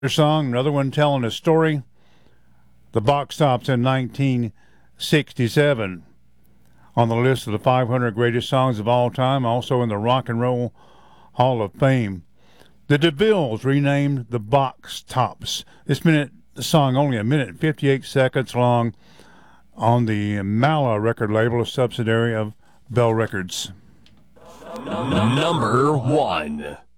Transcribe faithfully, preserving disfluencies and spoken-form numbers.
song, another one telling a story. The box tops in nineteen sixty-seven on the list of the five hundred greatest songs of all time, also in the Rock and Roll Hall of Fame. The DeVilles renamed the Box Tops. This minute the song only a minute and fifty-eight seconds long on the Mala record label, a subsidiary of Bell Records. Number one.